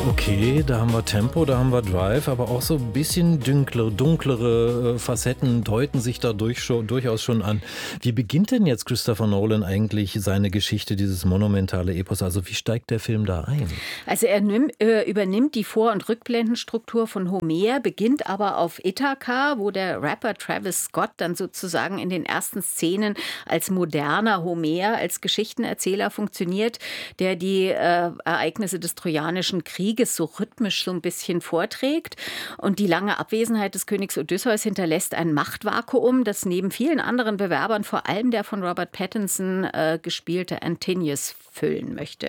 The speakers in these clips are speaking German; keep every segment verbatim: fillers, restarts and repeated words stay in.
Okay, da haben wir Tempo, da haben wir Drive, aber auch so ein bisschen dunkle, dunklere äh, Facetten deuten sich da durch, schon, durchaus schon an. Wie beginnt denn jetzt Christopher Nolan eigentlich seine Geschichte, dieses monumentale Epos? Also wie steigt der Film da ein? Also er nimm, äh, übernimmt die Vor- und Rückblendenstruktur von Homer, beginnt aber auf Ithaka, wo der Rapper Travis Scott dann sozusagen in den ersten Szenen als moderner Homer, als Geschichtenerzähler funktioniert, der die äh, Ereignisse des Trojanischen Krieges so rhythmisch so ein bisschen vorträgt. Und die lange Abwesenheit des Königs Odysseus hinterlässt ein Machtvakuum, das neben vielen anderen Bewerbern vor allem der von Robert Pattinson äh, gespielte Antinous füllen möchte.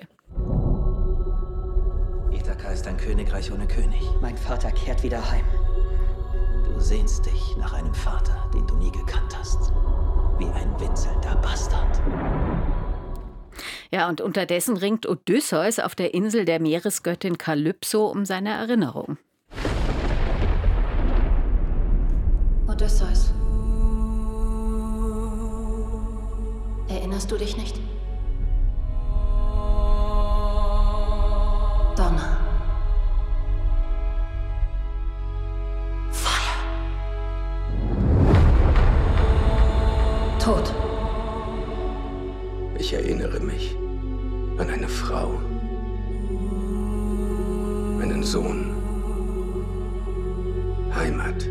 Ithaka ist ein Königreich ohne König. Mein Vater kehrt wieder heim. Du sehnst dich nach einem Vater, den du nie gekannt hast. Wie ein winselnder Bastard. Ja, und unterdessen ringt Odysseus auf der Insel der Meeresgöttin Kalypso um seine Erinnerung. Odysseus. Erinnerst du dich nicht? Donner. Feuer. Tod. Ich erinnere mich an eine Frau, einen Sohn, Heimat.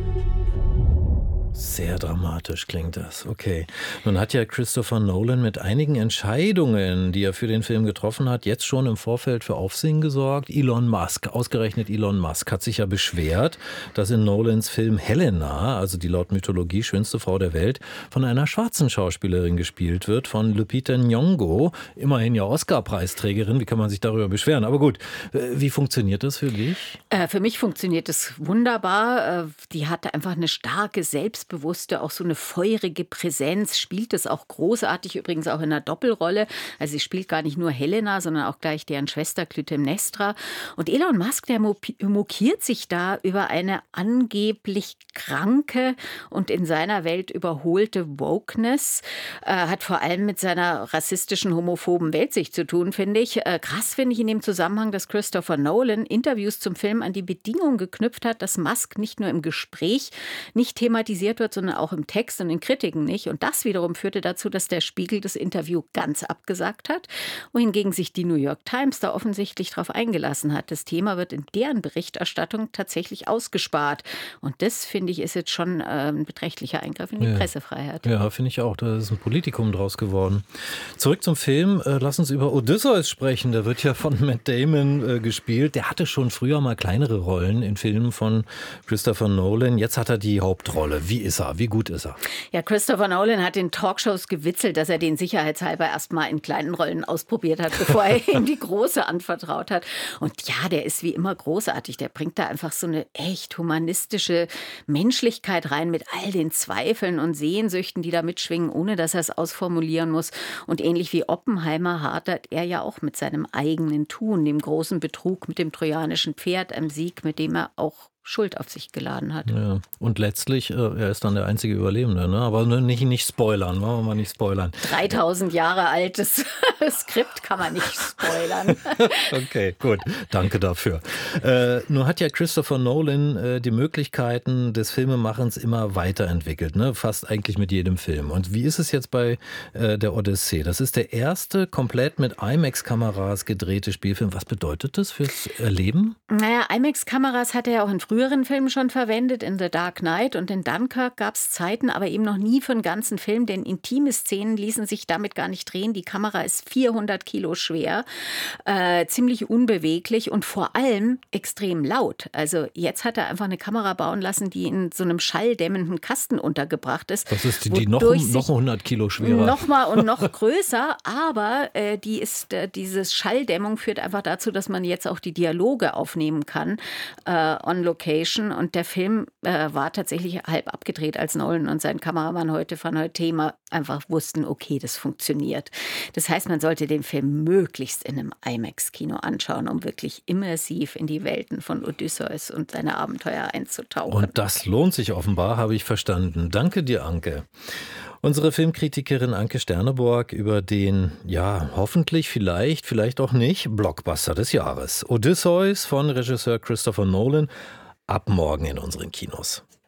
Sehr dramatisch klingt das. Okay. Nun hat ja Christopher Nolan mit einigen Entscheidungen, die er für den Film getroffen hat, jetzt schon im Vorfeld für Aufsehen gesorgt. Elon Musk, ausgerechnet Elon Musk, hat sich ja beschwert, dass in Nolans Film Helena, also die laut Mythologie schönste Frau der Welt, von einer schwarzen Schauspielerin gespielt wird, von Lupita Nyong'o, immerhin ja Oscar-Preisträgerin. Wie kann man sich darüber beschweren? Aber gut, wie funktioniert das für dich? Äh, für mich funktioniert es wunderbar. Äh, die hatte einfach eine starke Selbstbewusstsein. Auch so eine feurige Präsenz, spielt es auch großartig, übrigens auch in einer Doppelrolle. Also sie spielt gar nicht nur Helena, sondern auch gleich deren Schwester Clytemnestra. Und Elon Musk, der mokiert sich da über eine angeblich kranke und in seiner Welt überholte Wokeness. Äh, hat vor allem mit seiner rassistischen, homophoben Weltsicht zu tun, finde ich. Äh, krass finde ich in dem Zusammenhang, dass Christopher Nolan Interviews zum Film an die Bedingung geknüpft hat, dass Musk nicht nur im Gespräch nicht thematisiert wird, sondern auch im Text und in Kritiken nicht. Und das wiederum führte dazu, dass der Spiegel das Interview ganz abgesagt hat, wohingegen sich die New York Times da offensichtlich darauf eingelassen hat. Das Thema wird in deren Berichterstattung tatsächlich ausgespart. Und das, finde ich, ist jetzt schon äh, ein beträchtlicher Eingriff in die ja. Pressefreiheit. Ja, finde ich auch. Da ist ein Politikum draus geworden. Zurück zum Film. Äh, lass uns über Odysseus sprechen. Der wird ja von Matt Damon äh, gespielt. Der hatte schon früher mal kleinere Rollen in Filmen von Christopher Nolan. Jetzt hat er die Hauptrolle. Wie ist er? Wie gut ist er? Ja, Christopher Nolan hat in Talkshows gewitzelt, dass er den sicherheitshalber erst mal in kleinen Rollen ausprobiert hat, bevor er ihm die große anvertraut hat. Und ja, der ist wie immer großartig. Der bringt da einfach so eine echt humanistische Menschlichkeit rein mit all den Zweifeln und Sehnsüchten, die da mitschwingen, ohne dass er es ausformulieren muss. Und ähnlich wie Oppenheimer hadert er ja auch mit seinem eigenen Tun, dem großen Betrug mit dem trojanischen Pferd, einem Sieg, mit dem er auch Schuld auf sich geladen hat. Ja. Und letztlich, äh, er ist dann der einzige Überlebende, ne? Aber nicht, nicht spoilern, wollen wir mal nicht spoilern. dreitausend Jahre altes Skript kann man nicht spoilern. Okay, gut, danke dafür. Äh, nur hat ja Christopher Nolan äh, die Möglichkeiten des Filmemachens immer weiterentwickelt, ne? Fast eigentlich mit jedem Film. Und wie ist es jetzt bei äh, der Odyssee? Das ist der erste komplett mit IMAX-Kameras gedrehte Spielfilm. Was bedeutet das fürs Erleben? Naja, IMAX-Kameras hat er ja auch in früheren Filmen schon verwendet, in The Dark Knight und in Dunkirk gab es Zeiten, aber eben noch nie für einen ganzen Film, denn intime Szenen ließen sich damit gar nicht drehen. Die Kamera ist vierhundert Kilo schwer, äh, ziemlich unbeweglich und vor allem extrem laut. Also jetzt hat er einfach eine Kamera bauen lassen, die in so einem schalldämmenden Kasten untergebracht ist. Das ist die, die noch, noch hundert Kilo schwerer. Nochmal und noch größer, aber äh, die ist, äh, dieses Schalldämmung führt einfach dazu, dass man jetzt auch die Dialoge aufnehmen kann, äh, on location. Und der Film äh, war tatsächlich halb abgedreht, als Nolan und sein Kameramann heute von heute Thema einfach wussten, okay, das funktioniert. Das heißt, man sollte den Film möglichst in einem IMAX-Kino anschauen, um wirklich immersiv in die Welten von Odysseus und seine Abenteuer einzutauchen. Und das lohnt sich offenbar, habe ich verstanden. Danke dir, Anke. Unsere Filmkritikerin Anke Sterneborg über den, ja, hoffentlich, vielleicht, vielleicht auch nicht, Blockbuster des Jahres. Odysseus von Regisseur Christopher Nolan, ab morgen in unseren Kinos.